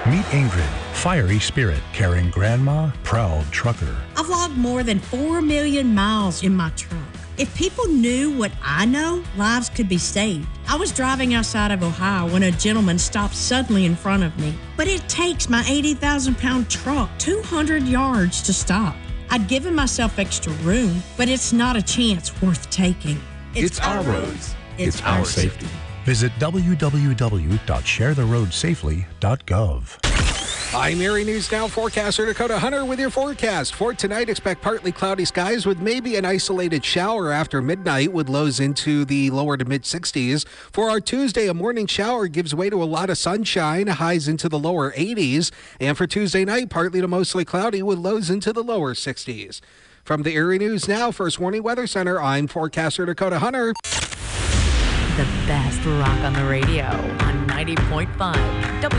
Meet Ingrid, fiery spirit, caring grandma, proud trucker. I've logged more than 4 million miles in my truck. If people knew what I know, lives could be saved. I was driving outside of Ohio when a gentleman stopped suddenly in front of me. But it takes my 80,000-pound truck 200 yards to stop. I'd given myself extra room, but it's not a chance worth taking. It's our roads. It's our safety. Visit www.sharetheroadsafely.gov. I'm Erie News Now forecaster Dakota Hunter with your forecast. For tonight, expect partly cloudy skies with maybe an isolated shower after midnight with lows into the lower to mid-60s. For our Tuesday, a morning shower gives way to a lot of sunshine, highs into the lower 80s. And for Tuesday night, partly to mostly cloudy with lows into the lower 60s. From the Erie News Now First Warning Weather Center, I'm forecaster Dakota Hunter. The best rock on the radio on 90.5